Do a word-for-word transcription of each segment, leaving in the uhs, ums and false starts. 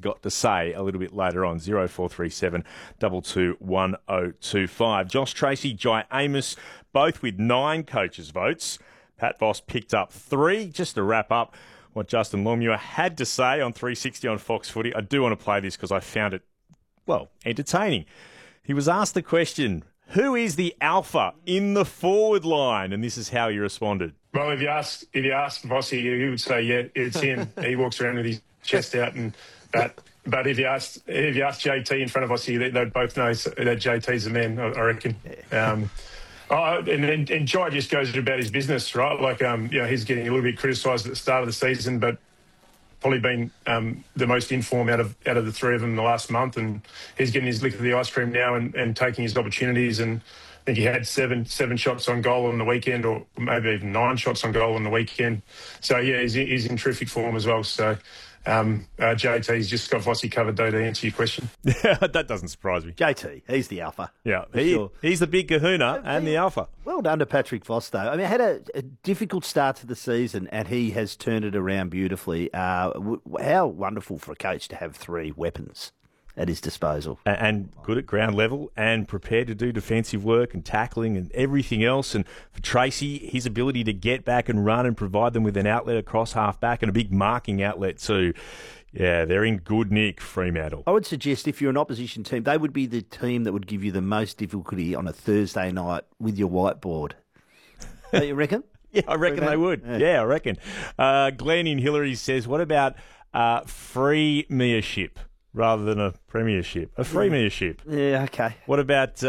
got to say a little bit later on. zero four three seven two two one zero two five. Josh Tracy, Jai Amos, both with nine coaches' votes. Pat Voss picked up three. Just to wrap up what Justin Longmuir had to say on three sixty on Fox Footy. I do want to play this because I found it, well, entertaining. He was asked the question, who is the alpha in the forward line? And this is how he responded. Well, if you ask if you ask Vossi, he would say, yeah, it's him. He walks around with his chest out and that. But if you ask if you ask J T in front of Vossi, they, they'd both know that J T's the man, I, I reckon. Um, oh, and, and, and Jai just goes about his business, right? Like, um, you know, he's getting a little bit criticised at the start of the season, but probably been um, the most in form out of out of the three of them in the last month, and he's getting his lick of the ice cream now and, and taking his opportunities. And I think he had seven seven shots on goal on the weekend, or maybe even nine shots on goal on the weekend. So yeah, he's, he's in terrific form as well. So um, uh, J T's just got Vossi covered though, to answer your question. Yeah, that doesn't surprise me. J T, he's the alpha. Yeah, he, sure. he's the big kahuna and the alpha. Well done to Patrick Voss, though. I mean, had a, a difficult start to the season, and he has turned it around beautifully. Uh, w- how wonderful for a coach to have three weapons at his disposal. And, and good at ground level and prepared to do defensive work and tackling and everything else. And for Tracy, his ability to get back and run and provide them with an outlet across half-back and a big marking outlet too. Yeah, they're in good nick, Fremantle. I would suggest if you're an opposition team, they would be the team that would give you the most difficulty on a Thursday night with your whiteboard. Don't you reckon? Yeah, I reckon they would. Yeah, yeah I reckon. Uh, Glenn in Hillary says, what about uh, freemiership rather than a premiership? A freemiership. Yeah, okay. What about...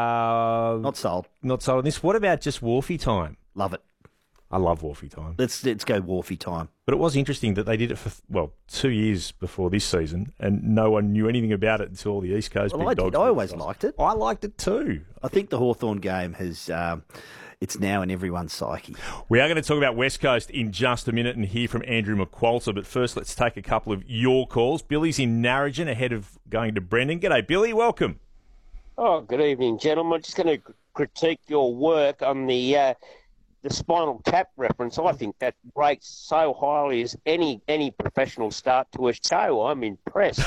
Uh, not sold. Not sold on this. What about just Wharfie time? Love it. I love Wharfie time. Let's let's go Wharfie time. But it was interesting that they did it for, well, two years before this season, and no one knew anything about it until the East Coast well, big I dogs. Did. I always liked it. I liked it too. I think the Hawthorn game has... Um, it's now in everyone's psyche. We are going to talk about West Coast in just a minute and hear from Andrew McQualter, but first let's take a couple of your calls. Billy's in Narrogin ahead of going to Brendan. G'day, Billy. Welcome. Oh, good evening, gentlemen. I'm just going to critique your work on the uh, the Spinal Tap reference. I think that rates so highly as any any professional start to a show. I'm impressed.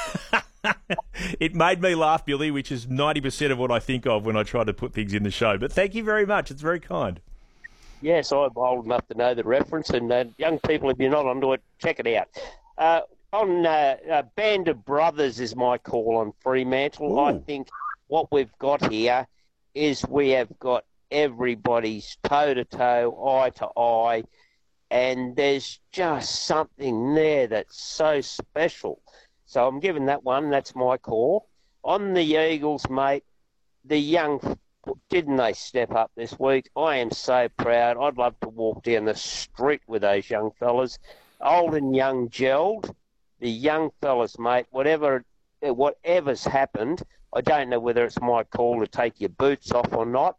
It made me laugh, Billy, which is ninety percent of what I think of when I try to put things in the show. But thank you very much. It's very kind. Yes, I'm old enough to know the reference. And uh, young people, if you're not onto it, check it out. Uh, on uh, uh, Band of Brothers is my call on Fremantle. Ooh. I think what we've got here is we have got everybody's toe-to-toe, eye-to-eye, and there's just something there that's so special. So I'm giving that one. That's my call. On the Eagles, mate, the young, didn't they step up this week? I am so proud. I'd love to walk down the street with those young fellas. Old and young gelled. The young fellas, mate, whatever, whatever's happened, I don't know whether it's my call to take your boots off or not.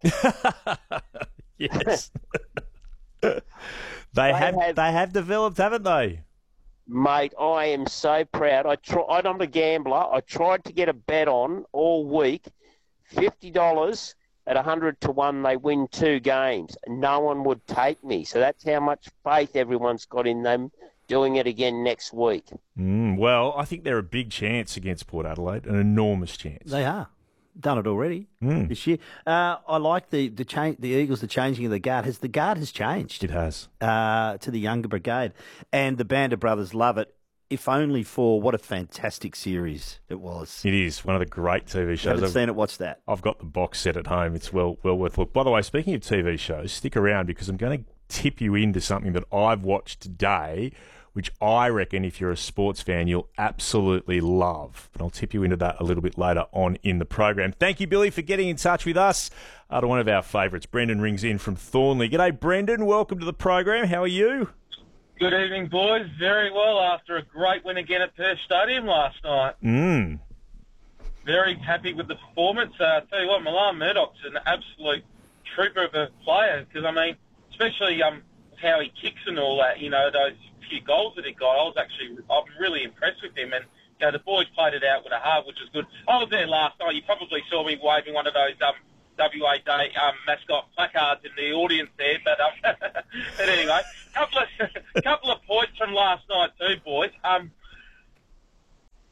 Yes. they, they have, have they have developed, haven't they? Mate, I am so proud. I try, I'm a gambler. I tried to get a bet on all week. fifty dollars at one hundred to one, they win two games. No one would take me. So that's how much faith everyone's got in them doing it again next week. Mm, well, I think they're a big chance against Port Adelaide, an enormous chance. They are. Done it already mm. this year. Uh, I like the the change. The Eagles, the changing of the guard. Has the guard has changed? It has uh, to the younger brigade, and the Band of Brothers love it. If only for what a fantastic series it was. It is one of the great T V shows. I haven't I've seen it. Watch that. I've got the box set at home. It's well well worth a look. By the way, speaking of T V shows, stick around because I'm going to tip you into something that I've watched today, which I reckon if you're a sports fan, you'll absolutely love. But I'll tip you into that a little bit later on in the program. Thank you, Billy, for getting in touch with us. Uh, to one of our favourites, Brendan rings in from Thornley. G'day, Brendan. Welcome to the program. How are you? Good evening, boys. Very well after a great win again at Perth Stadium last night. Mm. Very happy with the performance. Uh, I'll tell you what, Milan Murdoch's an absolute trooper of a player because, I mean, especially um, how he kicks and all that, you know, those few goals that he got, I was actually, I'm really impressed with him. And, you know, the boys played it out with a heart, which was good. I was there last night. You probably saw me waving one of those um, W A Day um, mascot placards in the audience there. But, um, but anyway, a couple of, couple of points from last night too, boys. Um,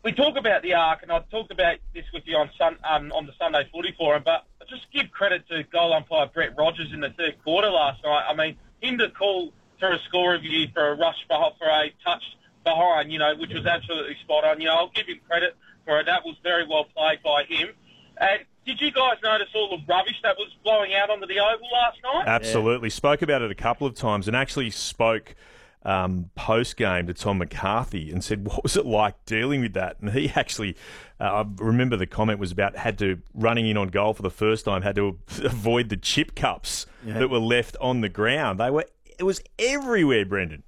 we talk about the arc, and I talked about this with you on sun, um, on the Sunday Footy Forum, but just give credit to goal umpire Brett Rogers in the third quarter last night. I mean, him to call for a score review for a rush for, for a touch behind, you know, which was absolutely spot on. You know, I'll give him credit for it. That was very well played by him. And did you guys notice all the rubbish that was blowing out onto the oval last night? Absolutely. Yeah. Spoke about it a couple of times and actually spoke um, post-game to Tom McCarthy and said, what was it like dealing with that? And he actually, uh, I remember the comment was about had to, running in on goal for the first time, had to avoid the chip cups yeah. that were left on the ground. They were, it was everywhere, Brendan.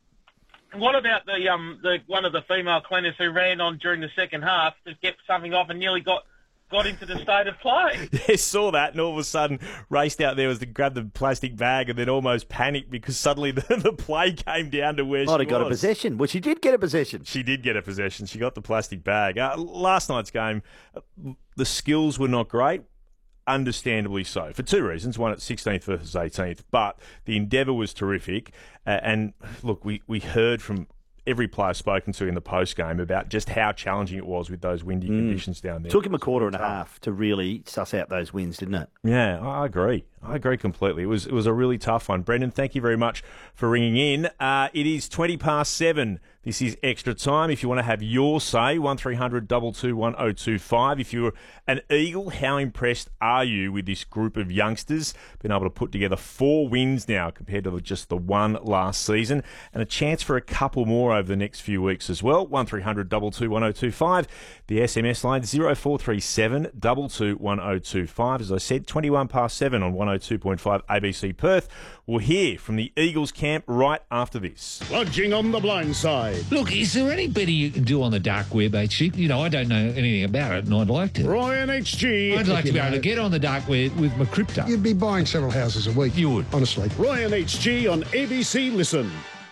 What about the um the one of the female cleaners who ran on during the second half to get something off and nearly got got into the state of play? Yeah, saw that and all of a sudden raced out there was to grab the plastic bag and then almost panicked because suddenly the, the play came down to where Might she have got a possession. Well, she did get a possession. She did get a possession. She got the plastic bag. Uh, last night's game, the skills were not great. Understandably so, for two reasons. One, it's sixteenth versus eighteenth, but the endeavour was terrific. Uh, and look, we, we heard from every player spoken to in the post-game about just how challenging it was with those windy mm. conditions down there. Took him a quarter and a half to really suss out those wins, didn't it? Yeah, I agree. I agree completely. It was it was a really tough one. Brendan, thank you very much for ringing in. Uh, it is twenty past seven. This is Extra Time. If you want to have your say, one three hundred two two one oh two five. If you're an Eagle, how impressed are you with this group of youngsters? Been able to put together four wins now compared to just the one last season, and a chance for a couple more over the next few weeks as well. one three hundred two two one oh two five. The S M S line zero four three seven two two one oh two five. As I said, twenty-one past seven on one oh two point five A B C Perth. We'll hear from the Eagles camp right after this. Lodging on the blind side. Look, is there any better you can do on the dark web, H G? You know, I don't know anything about it, and I'd like to. Ryan H G. I'd like to be able to get on the dark web with my crypto. You'd be buying several houses a week. You would. Honestly. Ryan H G on A B C Listen.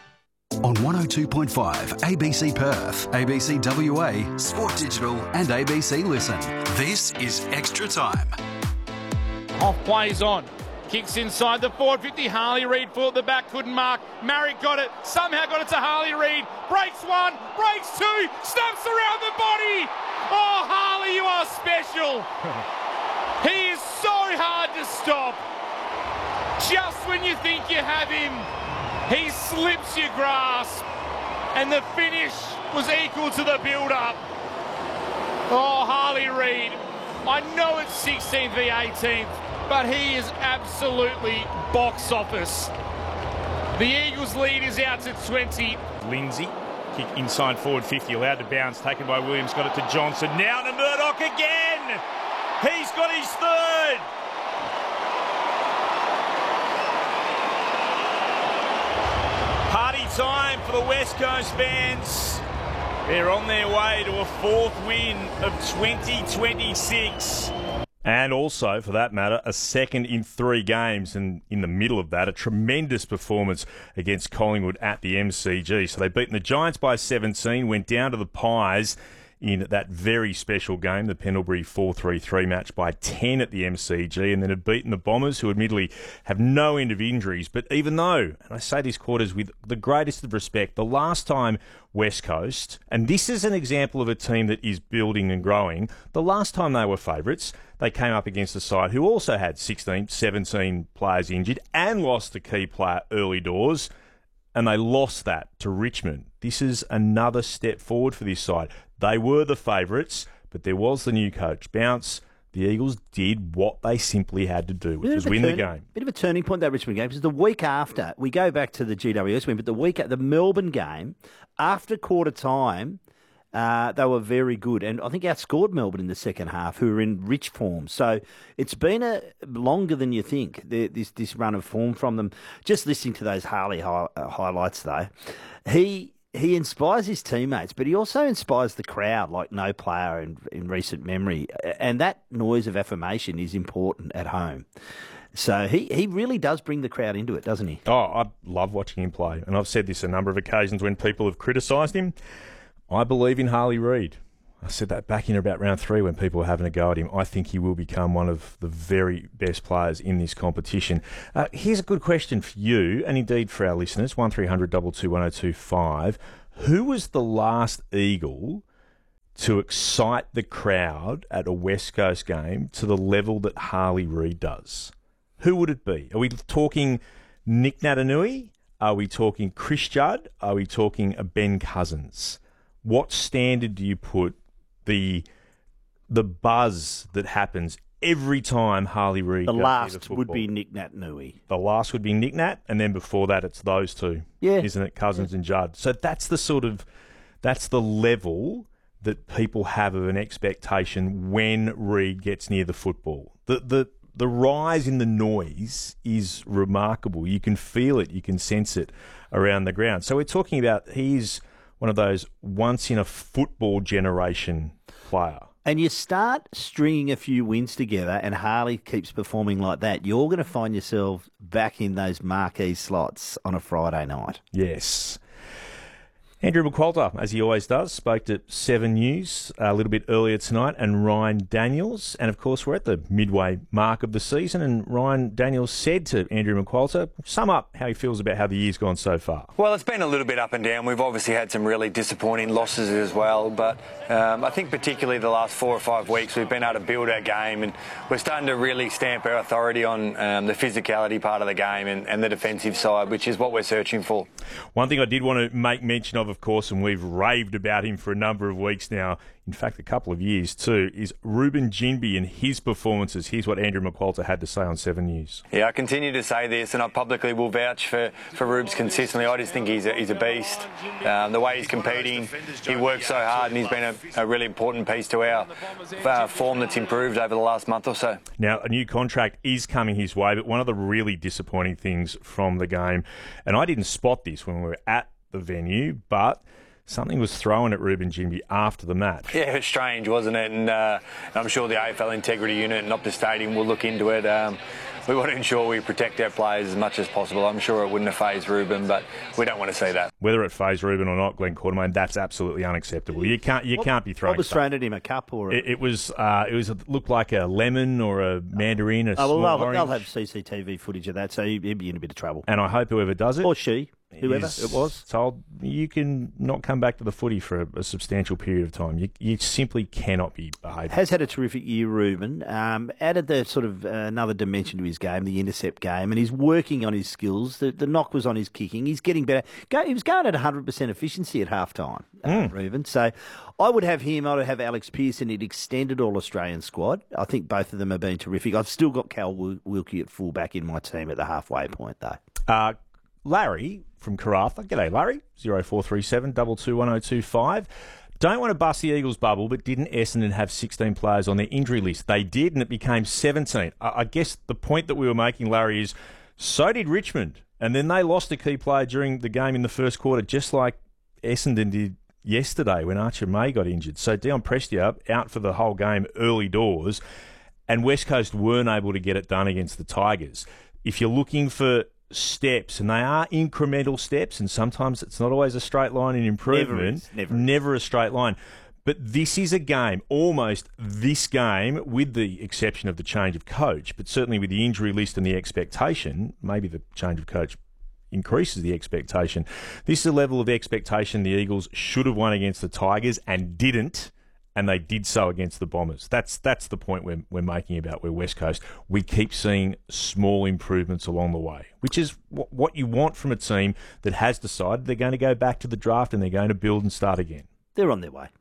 On one oh two point five A B C Perth, A B C W A, Sport Digital and A B C Listen. This is Extra Time. Off plays on. Kicks inside the forward fifty. Harley Reid full at the back, couldn't mark. Marrick got it, somehow got it to Harley Reid. Breaks one, breaks two, snaps around the body. Oh, Harley, you are special. He is so hard to stop. Just when you think you have him, he slips your grasp. And the finish was equal to the build-up. Oh, Harley Reid. I know it's sixteenth v eighteenth. But he is absolutely box office. The Eagles lead is out to twenty. Lindsay, kick inside forward fifty, allowed to bounce, taken by Williams, got it to Johnson. Now to Murdoch again. He's got his third. Party time for the West Coast fans. They're on their way to a fourth win of twenty twenty-six. And also, for that matter, a second in three games. And in the middle of that, a tremendous performance against Collingwood at the M C G. So they've beaten the Giants by seventeen, went down to the Pies in that very special game, the Pendlebury four three three match, by ten at the M C G, and then had beaten the Bombers, who admittedly have no end of injuries. But even though, and I say this, Quarters, with the greatest of respect, the last time West Coast, and this is an example of a team that is building and growing, the last time they were favourites, they came up against a side who also had sixteen, seventeen players injured and lost a key player early doors, and they lost that to Richmond. This is another step forward for this side. They were the favourites, but there was the new coach bounce. The Eagles did what they simply had to do, which was win turn, the game. Bit of a turning point, that Richmond game, because the week after, we go back to the G W S win, but the week at the Melbourne game, after quarter time, uh, they were very good, and I think outscored Melbourne in the second half, who were in rich form. So it's been a longer than you think, this this run of form from them. Just listening to those Harley hi- uh, highlights, though, he... He inspires his teammates, but he also inspires the crowd like no player in, in recent memory. And that noise of affirmation is important at home. So he, he really does bring the crowd into it, doesn't he? Oh, I love watching him play. And I've said this a number of occasions when people have criticised him. I believe in Harley Reid. I said that back in about round three when people were having a go at him. I think he will become one of the very best players in this competition. Uh, here's a good question for you, and indeed for our listeners, one three hundred two two one oh two five. Who was the last Eagle to excite the crowd at a West Coast game to the level that Harley Reid does? Who would it be? Are we talking Nick Naitanui? Are we talking Chris Judd? Are we talking a Ben Cousins? What standard do you put the the buzz that happens every time Harley Reid The goes last near the would be football? Nick Naitanui. The last would be Nick Nat, and then before that it's those two. Yeah. Isn't it? Cousins and Judd. So that's the sort of, that's the level that people have of an expectation when Reid gets near the football. The the the rise in the noise is remarkable. You can feel it, you can sense it around the ground. So we're talking about he's one of those once in a football generation player. And you start stringing a few wins together and Harley keeps performing like that, you're going to find yourself back in those marquee slots on a Friday night. Yes. Andrew McQualter, as he always does, spoke to Seven News a little bit earlier tonight, and Ryan Daniels. And, of course, we're at the midway mark of the season, and Ryan Daniels said to Andrew McQualter, sum up how he feels about how the year's gone so far. Well, it's been a little bit up and down. We've obviously had some really disappointing losses as well, but um, I think particularly the last four or five weeks we've been able to build our game, and we're starting to really stamp our authority on um, the physicality part of the game and, and the defensive side, which is what we're searching for. One thing I did want to make mention of, of course, and we've raved about him for a number of weeks now, in fact a couple of years too, is Ruben Ginbey and his performances. Here's what Andrew McQualter had to say on Seven News. Yeah, I continue to say this, and I publicly will vouch for, for Rubes consistently. I just think he's a, he's a beast. Um, the way he's competing, he works so hard, and he's been a, a really important piece to our uh, form that's improved over the last month or so. Now, a new contract is coming his way, but one of the really disappointing things from the game, and I didn't spot this when we were at the venue, but something was thrown at Ruben Ginbey after the match. Yeah, it was strange, wasn't it? And uh, I'm sure the A F L Integrity Unit and Optus Stadium will look into it. Um, we want to ensure we protect our players as much as possible. I'm sure it wouldn't have fazed Ruben, but we don't want to see that. Whether it fazed Ruben or not, Glenn Quartermain, that's absolutely unacceptable. You can't, you what, can't be throwing. What was stuff. thrown at him? A cup or? A... It, it was, uh, it was a, looked like a lemon or a mandarin. A oh, small well, they'll, orange. they'll have C C T V footage of that, so he'd be in a bit of trouble. And I hope whoever does it, or she, whoever it was, told you can not come back to the footy for a, a substantial period of time. You, you simply cannot be behaving. Has had a terrific year, Ruben. Um, added the sort of uh, another dimension to his game, the intercept game, and he's working on his skills. The, the knock was on his kicking. He's getting better. Go, he was going at one hundred percent efficiency at halftime, uh, Mm. Ruben. So I would have him. I would have Alex Pearson. He'd extended All-Australian squad. I think both of them have been terrific. I've still got Cal Wil- Wilkie at fullback in my team at the halfway point, though. Uh, Larry from Karratha. G'day, Larry. zero four three seven, two two one zero two five. Don't want to bust the Eagles bubble, but didn't Essendon have sixteen players on their injury list? They did, and it became seventeen. I, I guess the point that we were making, Larry, is so did Richmond. And then they lost a key player during the game in the first quarter, just like Essendon did yesterday when Archer May got injured. So Dion Prestia out for the whole game early doors, and West Coast weren't able to get it done against the Tigers. If you're looking for steps, and they are incremental steps, and sometimes it's not always a straight line in improvement. Never is, never. Never a straight line. But this is a game, almost this game, with the exception of the change of coach, but certainly with the injury list and the expectation, maybe the change of coach increases the expectation. This is a level of expectation the Eagles should have won against the Tigers and didn't, and they did so against the Bombers. That's that's the point we're, we're making about where West Coast, we keep seeing small improvements along the way, which is what, what you want from a team that has decided they're going to go back to the draft and they're going to build and start again. They're on their way.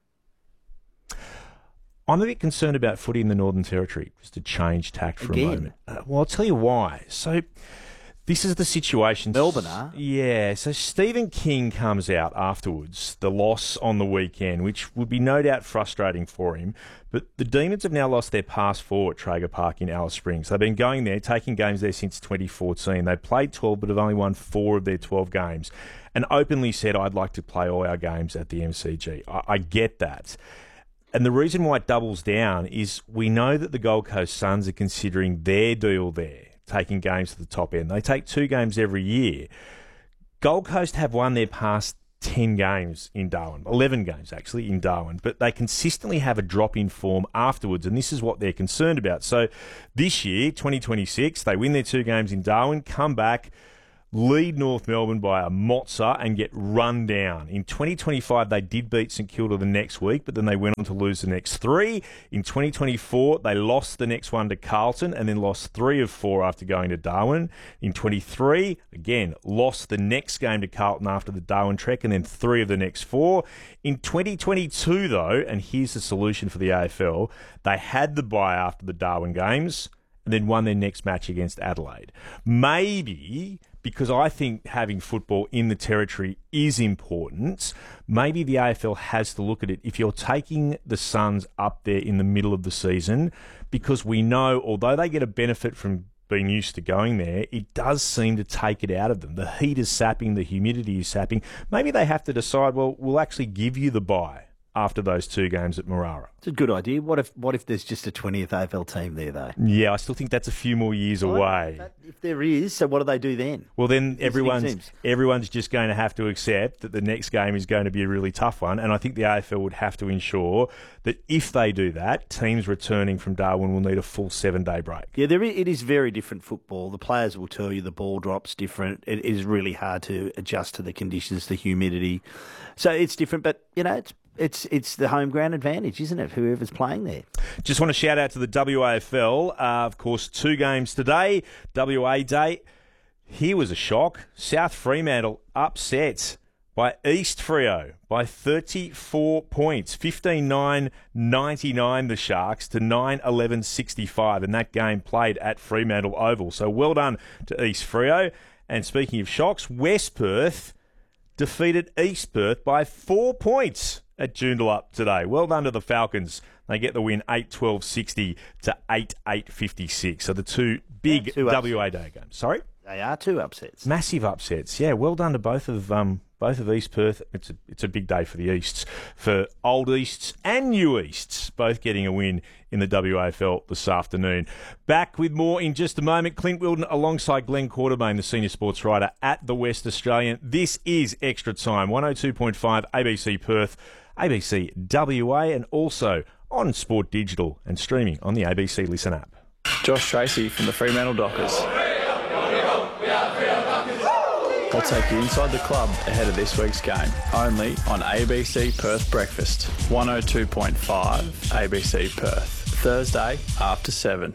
I'm a bit concerned about footy in the Northern Territory, just to change tack for Again? a moment. Uh, well, I'll tell you why. So this is the situation. Melbourne are? Yeah. So Stephen King comes out afterwards, the loss on the weekend, which would be no doubt frustrating for him. But the Demons have now lost their pass four at Traeger Park in Alice Springs. They've been going there, taking games there since twenty fourteen. They played twelve, but have only won four of their twelve games, and openly said, I'd like to play all our games at the M C G. I, I get that. And the reason why it doubles down is we know that the Gold Coast Suns are considering their deal there, taking games to the top end. They take two games every year. Gold Coast have won their past ten games in Darwin, eleven games actually in Darwin, but they consistently have a drop in form afterwards, and this is what they're concerned about. So this year, twenty twenty-six, they win their two games in Darwin, come back, lead North Melbourne by a mozza and get run down. In twenty twenty-five, they did beat St Kilda the next week, but then they went on to lose the next three. In twenty twenty-four, they lost the next one to Carlton and then lost three of four after going to Darwin. In twenty-three, again, lost the next game to Carlton after the Darwin trek and then three of the next four. In twenty twenty-two, though, and here's the solution for the A F L, they had the bye after the Darwin games and then won their next match against Adelaide. Maybe, because I think having football in the territory is important, maybe the A F L has to look at it. If you're taking the Suns up there in the middle of the season, because we know, although they get a benefit from being used to going there, it does seem to take it out of them. The heat is sapping, the humidity is sapping. Maybe they have to decide, well, we'll actually give you the bye after those two games at Marara. It's a good idea. What if what if there's just a twentieth A F L team there, though? Yeah, I still think that's a few more years well, away. That, if there is, so what do they do then? Well, then everyone's everyone's just going to have to accept that the next game is going to be a really tough one, and I think the A F L would have to ensure that if they do that, teams returning from Darwin will need a full seven-day break. Yeah, there is, it is very different football. The players will tell you the ball drop's different. It is really hard to adjust to the conditions, the humidity. So it's different, but, you know, it's It's it's the home ground advantage, isn't it, whoever's playing there? Just want to shout out to the W A F L. Uh, of course, two games today, W A Day. Here was a shock. South Fremantle upset by East Freo by thirty-four points. fifteen nine ninety-nine the Sharks to nine eleven sixty-five. And that game played at Fremantle Oval. So well done to East Freo. And speaking of shocks, West Perth defeated East Perth by four points at Joondalup today. Well done to the Falcons. They get the win eight twelve sixty to eight eight fifty-six. So the two big two W A Day games. Sorry? They are two upsets. Massive upsets. Yeah, well done to both of um both of East Perth. It's a it's a big day for the Easts, for Old Easts and New Easts, both getting a win in the W A F L this afternoon. Back with more in just a moment. Clint Wilden alongside Glenn Quartermain, the senior sports writer at the West Australian. This is Extra Time, one oh two point five A B C Perth, A B C W A, and also on Sport Digital and streaming on the A B C Listen app. Josh Tracy from the Fremantle Dockers. I'll take you inside the club ahead of this week's game, only on A B C Perth Breakfast, one oh two point five A B C Perth, Thursday after seven.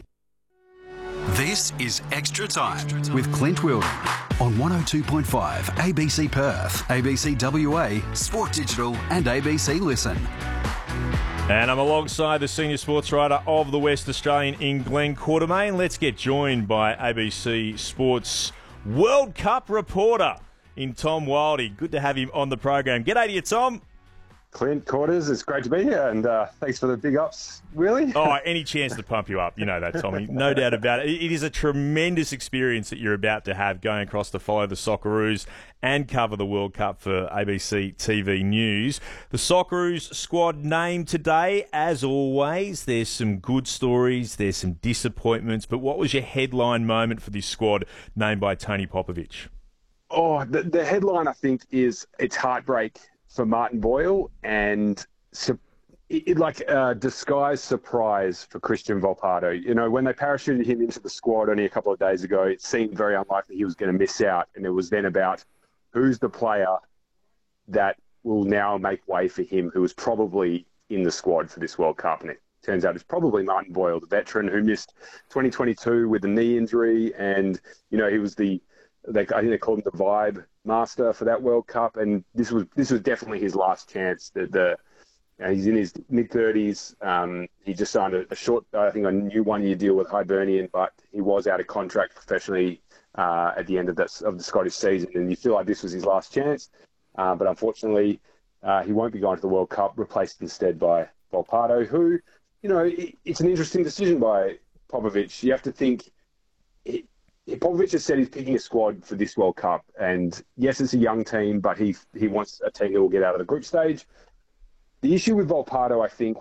This is Extra Time with Clint Wilden on one oh two point five A B C Perth, A B C W A, Sport Digital and A B C Listen. And I'm alongside the senior sports writer of the West Australian in Glenn Quartermain. Let's get joined by A B C Sports World Cup reporter in Tom Wildey. Good to have him on the program. G'day to you, Tom. Clint Quarters, it's great to be here, and uh, thanks for the big ups, Willie. Oh, any chance to pump you up. You know that, Tommy. No doubt about it. It is a tremendous experience that you're about to have going across to follow the Socceroos and cover the World Cup for A B C T V News. The Socceroos squad named today, as always. There's some good stories, there's some disappointments, but what was your headline moment for this squad named by Tony Popovic? Oh, the, the headline, I think, is it's heartbreak for Martin Boyle and su- it, it, like a disguised surprise for Christian Volpato. You know, when they parachuted him into the squad only a couple of days ago, it seemed very unlikely he was going to miss out. And it was then about who's the player that will now make way for him, who was probably in the squad for this World Cup. And it turns out it's probably Martin Boyle, the veteran who missed twenty twenty-two with a knee injury. And, you know, he was the, they, I think they called him the vibe master for that World Cup, and this was this was definitely his last chance. The, the you know, he's in his mid thirties. Um, he just signed a, a short, I think, a new one year deal with Hibernian, but he was out of contract professionally uh, at the end of that of the Scottish season, and you feel like this was his last chance. Uh, but unfortunately, uh, he won't be going to the World Cup, replaced instead by Volpato, who, you know, it, it's an interesting decision by Popovic. You have to think. It, Popovic has said he's picking a squad for this World Cup, and yes, it's a young team, but he he wants a team that will get out of the group stage. The issue with Volpato, I think,